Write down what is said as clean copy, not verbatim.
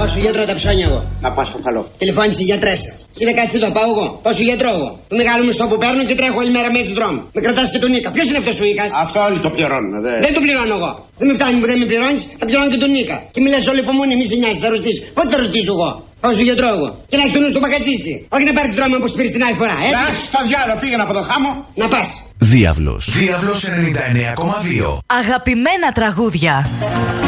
Πάω στο γιατρό τα ψώνια εγώ. Να πας στο καλό. Τηλεφώνησε η γιατρέσα. Εσύ δεν κάτσε εδώ, πάω εγώ. Πάω στο γιατρό εγώ. Το μεγάλο μισθό που παίρνω και τρέχω όλη μέρα με έτσι δρόμο. Με κρατάς και τον Νίκα. Ποιος είναι αυτός ο Νίκας? Αυτό όλοι το πληρώνουν, δε. Δεν το πληρώνω εγώ. Δεν με φτάνει που δεν με πληρώνεις, θα πληρώνω και τον Νίκα. Και μιλάς όλη υπομονή, μη σε νοιάζει, θα ρωτήσεις. Πότε θα ρωτήσω εγώ? Πάω στο γιατρό εγώ. Και να έχεις το νου στο πακατζίτσι. Όχι να πάρει το δρόμο όπως πήρες την άλλη φορά, έτσι. Να στο διάλογο, πήγαινα από το χάμο. Να πας. Διάβλος 99,2. Αγαπημένα τραγούδια.